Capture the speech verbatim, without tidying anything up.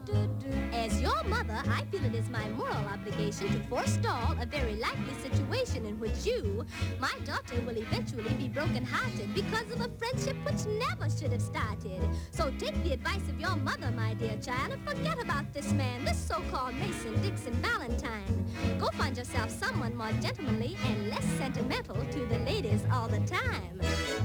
As your mother, I feel it is my moral obligation to forestall a very likely situation in which you, my daughter, will eventually be broken-hearted because of a friendship which never should have started. So take the advice of your mother, my dear child, and forget about this man, this so-called Mason Dixon Valentine. Go find yourself someone more gentlemanly and less sentimental to the ladies all the time.